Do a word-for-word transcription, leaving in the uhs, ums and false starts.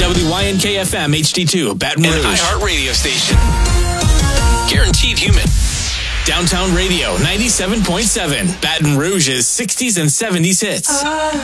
W Y N K F M H D two, Baton Rouge. An iHeart radio station. Guaranteed human. Downtown Radio, ninety-seven point seven. Baton Rouge's sixties and seventies hits.